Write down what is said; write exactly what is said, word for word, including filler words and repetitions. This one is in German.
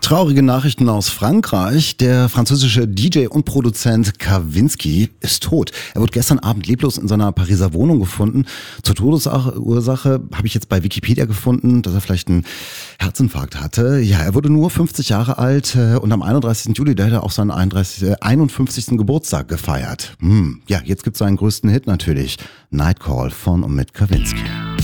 Traurige Nachrichten aus Frankreich. Der französische D J und Produzent Kavinsky ist tot. Er wurde gestern Abend leblos in seiner Pariser Wohnung gefunden. Zur Todesursache habe ich jetzt bei Wikipedia gefunden, dass er vielleicht einen Herzinfarkt hatte. Ja, er wurde nur fünfzig Jahre alt und am einunddreißigsten Juli, da hat er auch seinen einundfünfzigsten Geburtstag gefeiert. Hm, ja, jetzt gibt's seinen größten Hit natürlich. Nightcall von und mit Kavinsky.